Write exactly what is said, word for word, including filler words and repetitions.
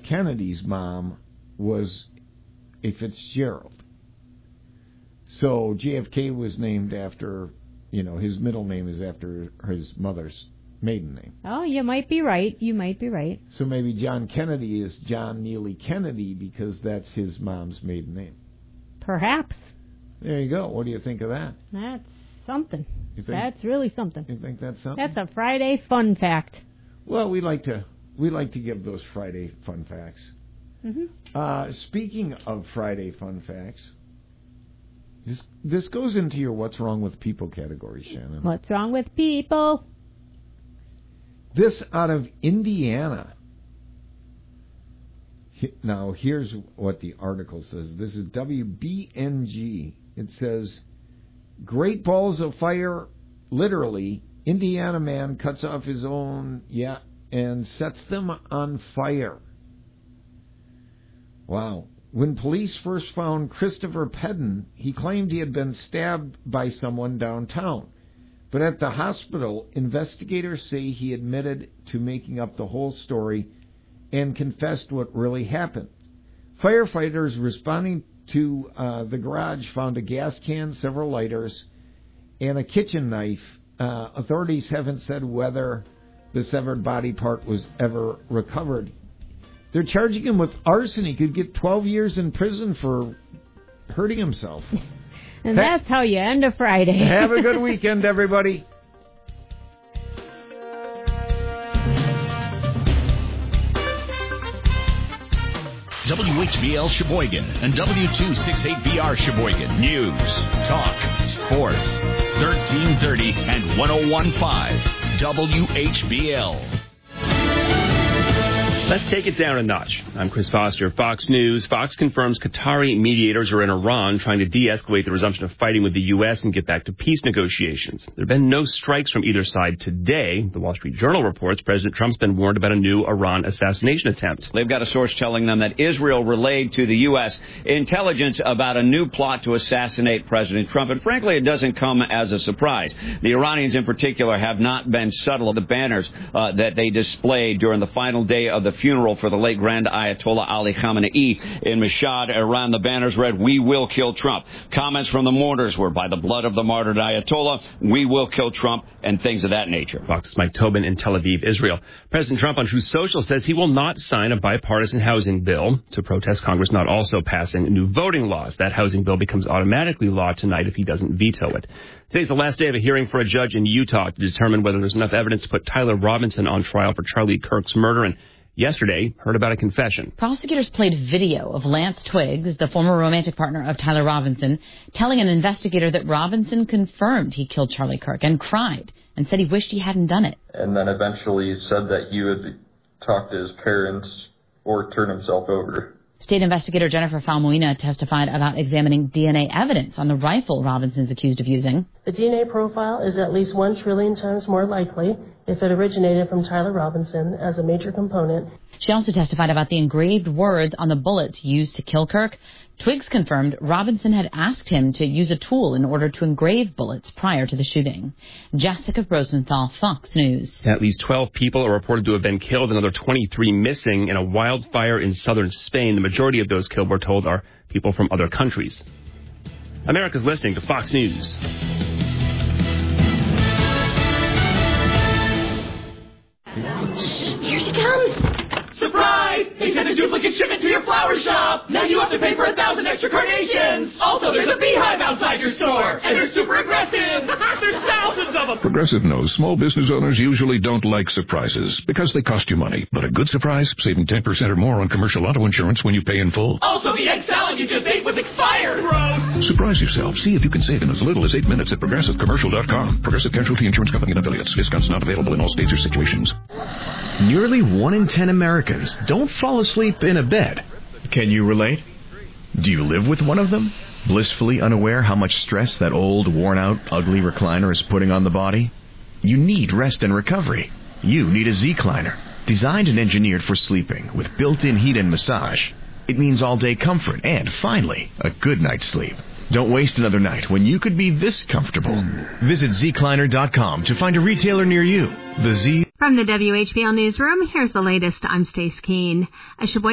Kennedy's mom was a Fitzgerald. So J F K was named after, you know, his middle name is after his mother's maiden name. Oh, you might be right. You might be right. So maybe John Kennedy is John Neely Kennedy because that's his mom's maiden name. Perhaps. There you go. What do you think of that? That's something. You think, that's really something. You think that's something? That's a Friday fun fact. Well, we like to we like to give those Friday fun facts. Mm-hmm. Uh, speaking of Friday fun facts, this this goes into your "What's Wrong with People" category, Shannon. What's wrong with people? This out of Indiana. Now, here's what the article says. This is W B N G. It says, Great Balls of Fire, literally, Indiana man cuts off his own, yeah, and sets them on fire. Wow. When police first found Christopher Pedden, he claimed he had been stabbed by someone downtown. But at the hospital, investigators say he admitted to making up the whole story and confessed what really happened. Firefighters responding to uh, the garage found a gas can, several lighters, and a kitchen knife. Uh, authorities haven't said whether the severed body part was ever recovered. They're charging him with arson. He could get twelve years in prison for hurting himself. And ha- that's how you end a Friday. Have a good weekend, everybody. W H B L Sheboygan and W two sixty-eight B R Sheboygan. News, talk, sports. thirteen thirty and ten fifteen. W H B L. Let's take it down a notch. I'm Chris Foster, Fox News. Fox confirms Qatari mediators are in Iran trying to de-escalate the resumption of fighting with the U S and get back to peace negotiations. There have been no strikes from either side today. The Wall Street Journal reports President Trump's been warned about a new Iran assassination attempt. They've got a source telling them that Israel relayed to the U S intelligence about a new plot to assassinate President Trump. And frankly, it doesn't come as a surprise. The Iranians in particular have not been subtle. The banners uh, that they displayed during the final day of the funeral for the late Grand Ayatollah Ali Khamenei in Mashhad, Iran. The banners read, "We will kill Trump." Comments from the mourners were, "By the blood of the martyred Ayatollah, we will kill Trump," and things of that nature. Fox's Mike Tobin in Tel Aviv, Israel. President Trump on Truth Social says he will not sign a bipartisan housing bill to protest Congress not also passing new voting laws. That housing bill becomes automatically law tonight if he doesn't veto it. Today's the last day of a hearing for a judge in Utah to determine whether there's enough evidence to put Tyler Robinson on trial for Charlie Kirk's murder. And yesterday, heard about a confession. Prosecutors played video of Lance Twiggs, the former romantic partner of Tyler Robinson, telling an investigator that Robinson confirmed he killed Charlie Kirk and cried and said he wished he hadn't done it. And then eventually said that he would talk to his parents or turn himself over. State investigator Jennifer Falmuina testified about examining D N A evidence on the rifle Robinson's accused of using. The D N A profile is at least one trillion times more likely if it originated from Tyler Robinson as a major component. She also testified about the engraved words on the bullets used to kill Kirk. Twiggs confirmed Robinson had asked him to use a tool in order to engrave bullets prior to the shooting. Jessica Rosenthal, Fox News. At least twelve people are reported to have been killed, another twenty-three missing in a wildfire in southern Spain. The majority of those killed, we're told, are people from other countries. America's listening to Fox News. Here she comes! Surprise! They sent a duplicate shipment to your flower shop! Now you have to pay for a thousand extra carnations! Also, there's a beehive outside your store! And they're super aggressive! There's thousands of them! Progressive knows small business owners usually don't like surprises because they cost you money. But a good surprise, saving ten percent or more on commercial auto insurance when you pay in full. Also, the egg salad you just ate was expired! Gross! Surprise yourself. See if you can save in as little as eight minutes at Progressive Commercial dot com. Progressive Casualty Insurance Company and affiliates. Discounts not available in all states or situations. Nearly one in ten Americans don't fall asleep in a bed. Can you relate? Do you live with one of them? Blissfully unaware how much stress that old, worn-out, ugly recliner is putting on the body? You need rest and recovery. You need a Z-Cliner, designed and engineered for sleeping with built-in heat and massage. It means all-day comfort and, finally, a good night's sleep. Don't waste another night when you could be this comfortable. Visit Z Cliner dot com to find a retailer near you. The Z. From the W H B L Newsroom, here's the latest. I'm Stace Keene. A Sheboygan